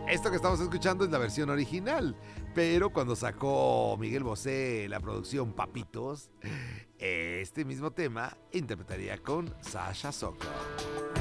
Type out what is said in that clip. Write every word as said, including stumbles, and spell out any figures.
esto que estamos escuchando es la versión original, pero cuando sacó Miguel Bosé la producción Papitos, este mismo tema interpretaría con Sasha Sokol.